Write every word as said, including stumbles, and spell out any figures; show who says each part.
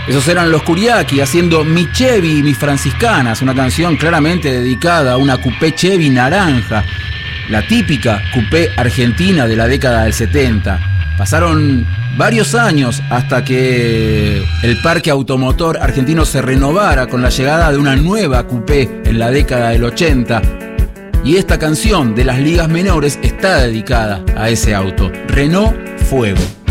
Speaker 1: Esos eran los Kuriaki haciendo Mi Chevy y Mis Franciscanas, una canción claramente dedicada a una coupé Chevy naranja, la típica coupé argentina de la década del setenta. Pasaron varios años hasta que el parque automotor argentino se renovara con la llegada de una nueva coupé en la década del ochenta. Y esta canción de las ligas menores está dedicada a ese auto, Renault Fuego.